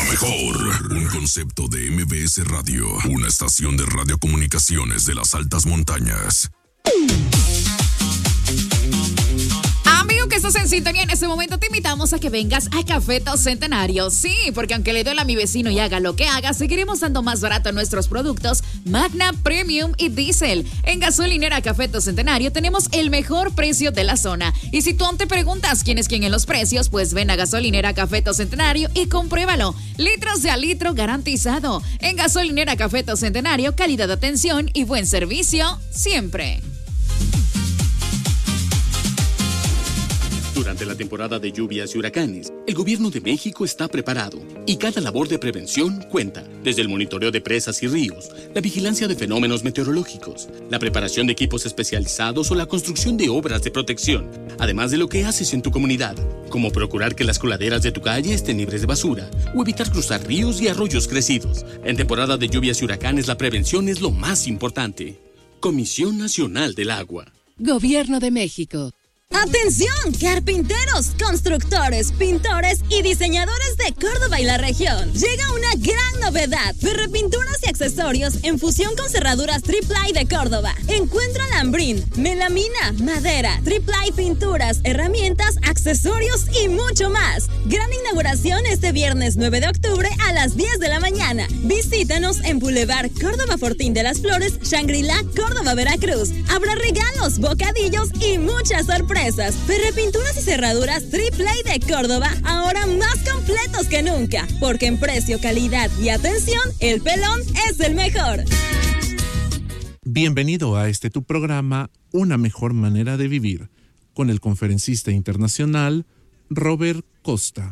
mejor, un concepto de MBS Radio, una estación de radiocomunicaciones de las altas montañas. Amigo que estás en sintonía en este momento, te invitamos a que vengas a Cafeto Centenario. Sí, porque aunque le duele a mi vecino y haga lo que haga, seguiremos dando más barato nuestros productos Magna, Premium y Diesel. En gasolinera Cafeto Centenario tenemos el mejor precio de la zona. Y si tú aún te preguntas quién es quién en los precios, pues ven a gasolinera Cafeto Centenario y compruébalo. Litros de a litro garantizado. En gasolinera Cafeto Centenario, calidad de atención y buen servicio siempre. Durante la temporada de lluvias y huracanes, el gobierno de México está preparado y cada labor de prevención cuenta. Desde el monitoreo de presas y ríos, la vigilancia de fenómenos meteorológicos, la preparación de equipos especializados o la construcción de obras de protección, además de lo que haces en tu comunidad, como procurar que las coladeras de tu calle estén libres de basura o evitar cruzar ríos y arroyos crecidos. En temporada de lluvias y huracanes, la prevención es lo más importante. Comisión Nacional del Agua. Gobierno de México. ¡Atención! Carpinteros, constructores, pintores y diseñadores de Córdoba y la región. Llega una gran novedad. Repinturas y accesorios en fusión con cerraduras Tri-Ply de Córdoba. Encuentra lambrín, melamina, madera, Tri-Ply pinturas, herramientas, accesorios y mucho más. Gran inauguración este viernes 9 de octubre a las 10 de la mañana. Visítanos en Boulevard Córdoba Fortín de las Flores, Shangri-La, Córdoba, Veracruz. Habrá regalos, bocadillos y muchas sorpresas. Repinturas y cerraduras Tri-Ply de Córdoba, ahora más completos que nunca, porque en precio, calidad y atención, el pelón es el mejor. Bienvenido a tu programa, Una Mejor Manera de Vivir, con el conferencista internacional Robert Costa.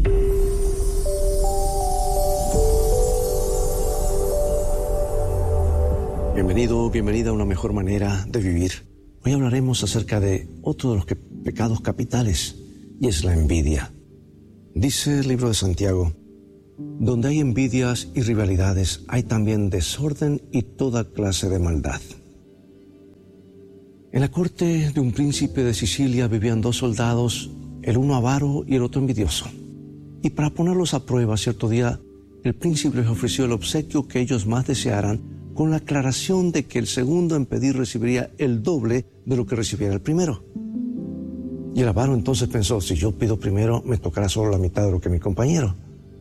Bienvenida a Una Mejor Manera de Vivir. Hoy hablaremos acerca de otro de los pecados capitales, y es la envidia. Dice el libro de Santiago: donde hay envidias y rivalidades, hay también desorden y toda clase de maldad. En la corte de un príncipe de Sicilia vivían dos soldados, el uno avaro y el otro envidioso. Y para ponerlos a prueba, cierto día, el príncipe les ofreció el obsequio que ellos más desearan, con la aclaración de que el segundo en pedir recibiría el doble de lo que recibiera el primero. Y el avaro entonces pensó: si yo pido primero, me tocará solo la mitad de lo que mi compañero.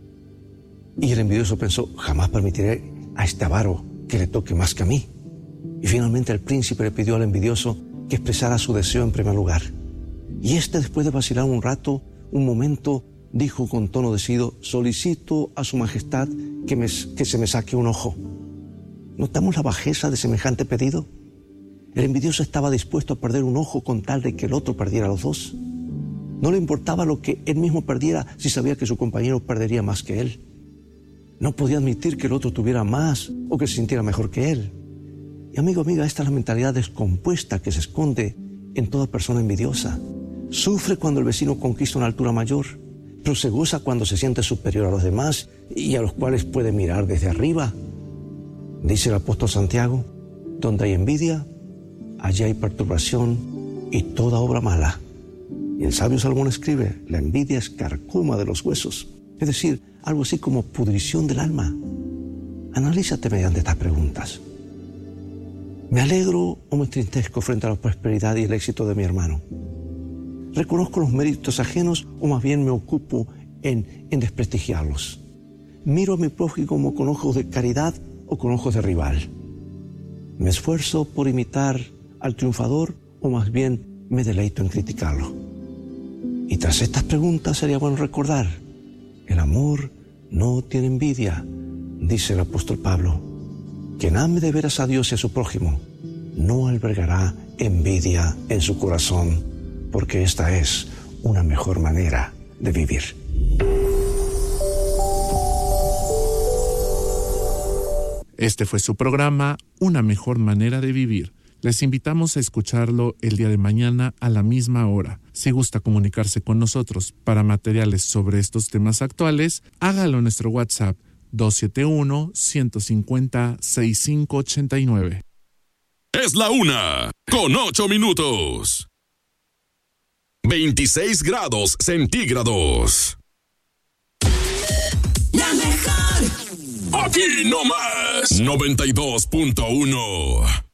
Y el envidioso pensó: jamás permitiré a este avaro que le toque más que a mí. Y finalmente el príncipe le pidió al envidioso que expresara su deseo en primer lugar. Y después de vacilar un momento, dijo con tono decidido: solicito a su majestad que se me saque un ojo. ¿Notamos la bajeza de semejante pedido? El envidioso estaba dispuesto a perder un ojo con tal de que el otro perdiera los dos. No le importaba lo que él mismo perdiera si sabía que su compañero perdería más que él. No podía admitir que el otro tuviera más o que se sintiera mejor que él. Y amiga, esta es la mentalidad descompuesta que se esconde en toda persona envidiosa. Sufre cuando el vecino conquista una altura mayor, pero se goza cuando se siente superior a los demás y a los cuales puede mirar desde arriba. Dice el apóstol Santiago: donde hay envidia, allí hay perturbación y toda obra mala. Y el sabio Salomón escribe: la envidia es carcoma de los huesos, es decir, algo así como pudrición del alma. Analízate mediante estas preguntas. ¿Me alegro o me entristezco frente a la prosperidad y el éxito de mi hermano? ¿Reconozco los méritos ajenos o más bien me ocupo en desprestigiarlos? ¿Miro a mi prójimo con ojos de caridad o con ojos de rival? ¿Me esfuerzo por imitar al triunfador o más bien me deleito en criticarlo? Y tras estas preguntas sería bueno recordar: el amor no tiene envidia, dice el apóstol Pablo. Quien ame de veras a Dios y a su prójimo no albergará envidia en su corazón, porque esta es una mejor manera de vivir. Este fue su programa, Una Mejor Manera de Vivir. Les invitamos a escucharlo el día de mañana a la misma hora. Si gusta comunicarse con nosotros para materiales sobre estos temas actuales, hágalo en nuestro WhatsApp 271-150-6589. Es la 1:08. 26 grados centígrados. La Aquí no más. 92.1.